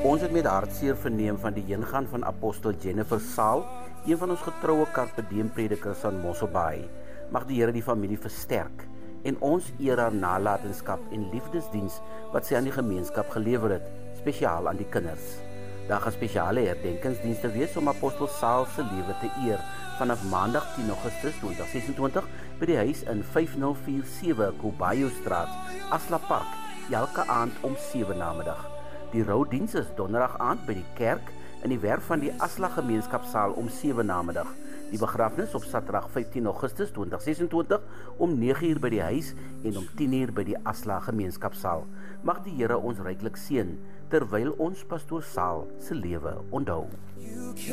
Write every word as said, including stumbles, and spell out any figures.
Ons het met hartseer verneem van die heengaan van apostel Jennifer Saal, een van ons getroue Carpe Diem predikers aan Mosselbaai. Mag die Here die familie versterk en ons eer haar nalatenskap en liefdesdiens wat sy aan die gemeenskap gelewer het, spesiaal aan die kinders. Daar gaan spesiale herdenkingsdienste wees om apostel Saal se lewe te eer vanaf maandag tien Augustus tweeduisend sesentwintig by die huis in vyf nul vier sewe Kobayo Straat, Asla Park, elke aand om sewe namiddag. Die roudiens is donderdag aand by die kerk in die werf van die Asla gemeenskapsaal om sewe namiddag. Die begrafnis op Saterdag vyftien Augustus tweeduisend sesentwintig om nege uur by die huis en om tien uur by die Asla gemeenskapsaal. Mag die Here ons ryklik seën terwyl ons pastoor Saal se lewe onthou.